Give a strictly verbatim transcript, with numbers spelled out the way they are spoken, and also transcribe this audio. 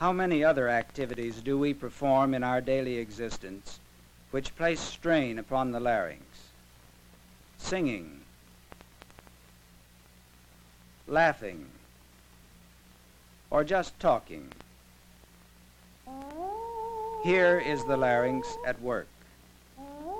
How many other activities do we perform in our daily existence which place strain upon the larynx? Singing, laughing, or just talking. Here is the larynx at work.